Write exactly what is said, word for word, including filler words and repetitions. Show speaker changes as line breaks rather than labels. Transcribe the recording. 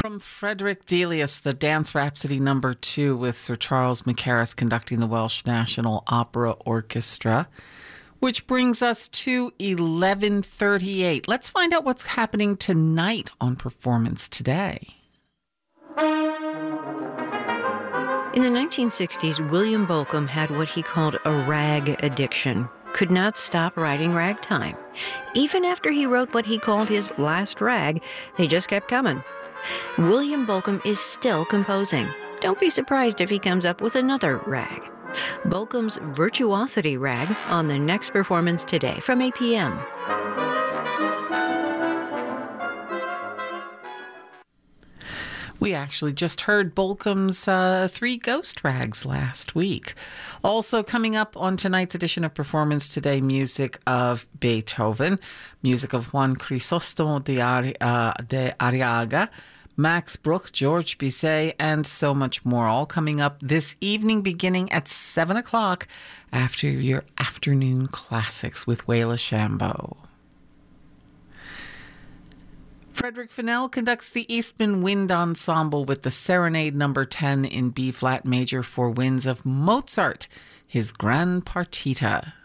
From Frederick Delius, the Dance Rhapsody number two with Sir Charles Mackerras conducting the Welsh National Opera Orchestra, which brings us to eleven thirty-eight. Let's find out what's happening tonight on Performance Today.
In the nineteen sixties, William Bolcom had what he called a rag addiction. Could not stop writing ragtime. Even after he wrote what he called his last rag, they just kept coming. William Bolcom is still composing. Don't be surprised if he comes up with another rag. Bolcom's Virtuosity Rag on the next Performance Today from eight p.m.
We actually just heard Bolcom's uh, Three Ghost Rags last week. Also coming up on tonight's edition of Performance Today, music of Beethoven, music of Juan Crisostomo de, Ari- uh, de Arriaga, Max Bruch, George Bizet, and so much more, all coming up this evening beginning at seven o'clock after your afternoon classics with Wayla Shambo. Frederick Fennell conducts the Eastman Wind Ensemble with the Serenade number ten in B-flat major for winds of Mozart, his Gran Partita.